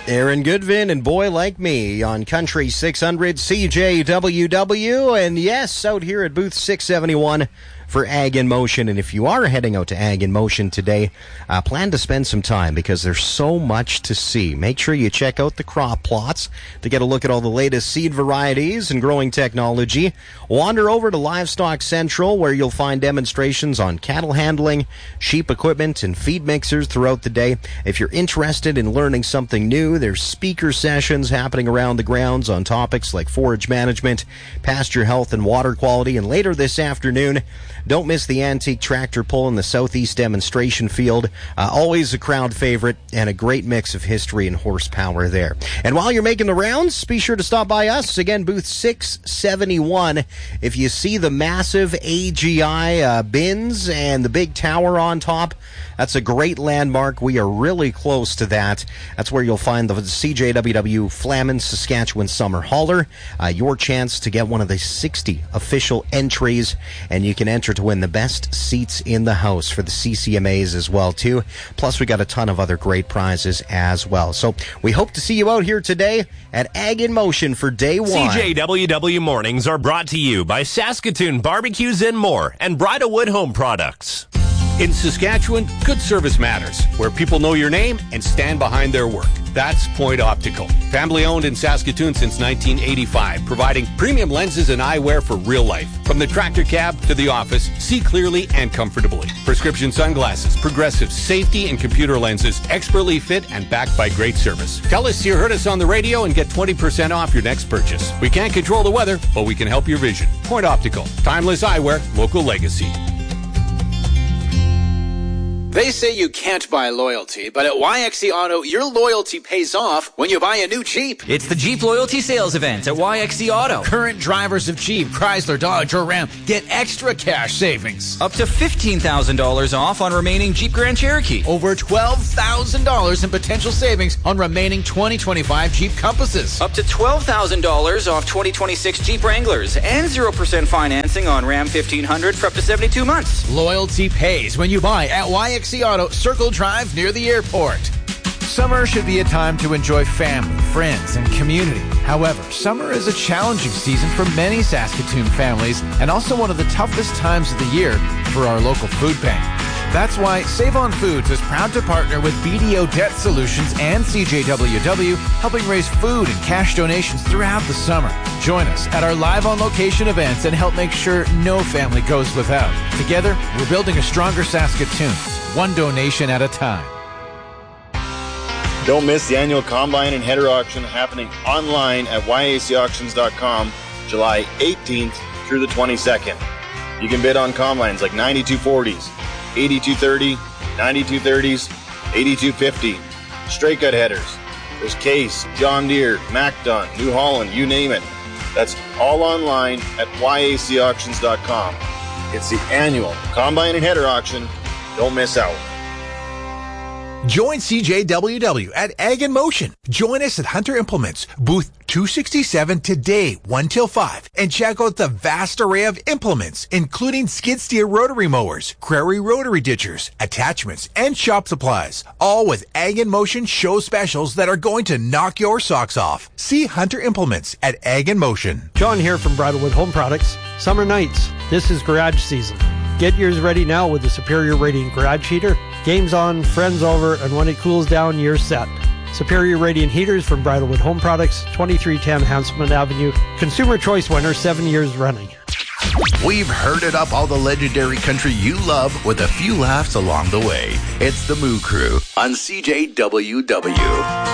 Aaron Goodvin and Boy Like Me on Country 600 CJWW. And yes, out here at booth 671 for Ag in Motion. And if you are heading out to Ag in Motion today, plan to spend some time because there's so much to see. Make sure you check out the crop plots to get a look at all the latest seed varieties and growing technology. Wander over to Livestock Central where you'll find demonstrations on cattle handling, sheep equipment, and feed mixers throughout the day. If you're interested in learning something new, there's speaker sessions happening around the grounds on topics like forage management, pasture health, and water quality. And later this afternoon, don't miss the antique tractor pull in the Southeast demonstration field. Always a crowd favorite and a great mix of history and horsepower there. And while you're making the rounds, be sure to stop by us. Again, booth 671. If you see the massive AGI bins and the big tower on top, that's a great landmark. We are really close to that. That's where you'll find the CJWW Flamin Saskatchewan Summer Hauler. Your chance to get one of the 60 official entries, and you can enter to win the best seats in the house for the CCMAs as well, too. Plus, we got a ton of other great prizes as well. So we hope to see you out here today at Ag in Motion for day one. CJWW Mornings are brought to you by Saskatoon Barbecues and More and Bridalwood Home Products. In Saskatchewan, good service matters, where people know your name and stand behind their work. That's Point Optical. Family owned in Saskatoon since 1985, providing premium lenses and eyewear for real life. From the tractor cab to the office, see clearly and comfortably. Prescription sunglasses, progressive safety and computer lenses, expertly fit and backed by great service. Tell us you heard us on the radio and get 20% off your next purchase. We can't control the weather, but we can help your vision. Point Optical. Timeless eyewear, local legacy. They say you can't buy loyalty, but at YXC Auto, your loyalty pays off when you buy a new Jeep. It's the Jeep Loyalty Sales Event at YXC Auto. Current drivers of Jeep, Chrysler, Dodge, or Ram get extra cash savings. Up to $15,000 off on remaining Jeep Grand Cherokee. Over $12,000 in potential savings on remaining 2025 Jeep Compasses. Up to $12,000 off 2026 Jeep Wranglers and 0% financing on Ram 1500 for up to 72 months. Loyalty pays when you buy at YXC Auto, Circle Drive near the airport. Summer should be a time to enjoy family, friends, and community. However, summer is a challenging season for many Saskatoon families and also one of the toughest times of the year for our local food bank. That's why Save On Foods is proud to partner with BDO Debt Solutions and CJWW, helping raise food and cash donations throughout the summer. Join us at our live on location events and help make sure no family goes without. Together, we're building a stronger Saskatoon, one donation at a time. Don't miss the annual Combine and Header Auction happening online at YACauctions.com July 18th through the 22nd. You can bid on combines like 9240s, 8230, 9230s, 8250, straight cut headers. There's Case, John Deere, MacDon, New Holland, you name it. That's all online at YACauctions.com. It's the annual Combine and Header Auction. Don't miss out. Join CJWW at Ag in Motion. Join us at Hunter Implements, booth 267 today, 1 till 5, and check out the vast array of implements, including skid steer rotary mowers, Crary rotary ditchers, attachments, and shop supplies, all with Ag in Motion show specials that are going to knock your socks off. See Hunter Implements at Ag in Motion. John here from Bridalwood Home Products. Summer nights, this is garage season. Get yours ready now with the Superior Radiant Garage Heater. Game's on, friends over, and when it cools down, you're set. Superior Radiant Heaters from Bridalwood Home Products, 2310 Hanselman Avenue. Consumer Choice winner 7 years running. We've herded up all the legendary country you love with a few laughs along the way. It's the Moo Crew on CJWW.